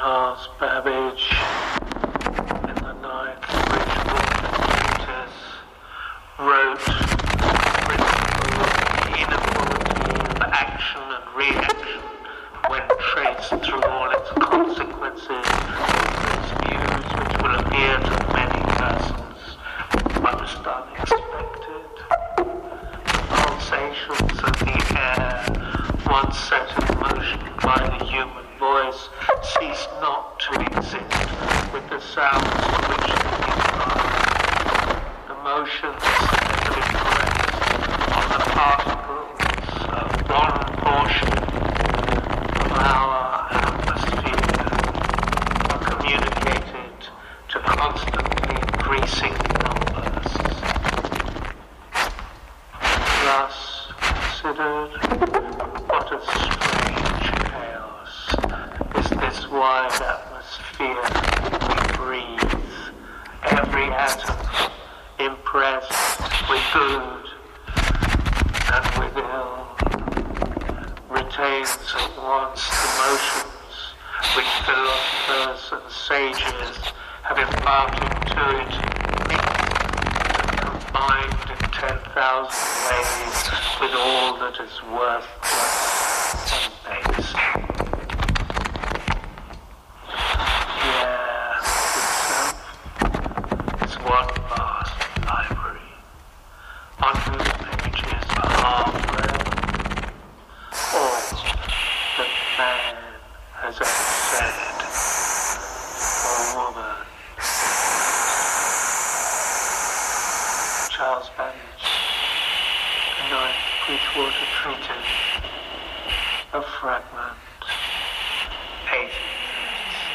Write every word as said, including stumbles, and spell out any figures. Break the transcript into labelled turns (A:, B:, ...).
A: Charles Babbage, in the ninth Bridgewater Treatise, wrote principle of inequality of action and reaction when traced through all its consequences, its views which will appear to many persons most unexpected. Pulsations of the air, once set in motion by the human voice, cease not to exist with the sounds to which they give rise. The motions that have impressed on the particles of one portion of our atmosphere are communicated to constantly increasing numbers. Thus considered, what a strange chaos is this wide atmosphere we breathe, every atom impressed with good and with ill, retains at once the motions which philosophers and sages have imparted to it, mixed and combined in ten thousand ways with all that is worthless and base. One vast library, on whose pages are read all that man has ever said, or woman. Charles Babbage, the ninth Bridgewater Treatise, a fragment.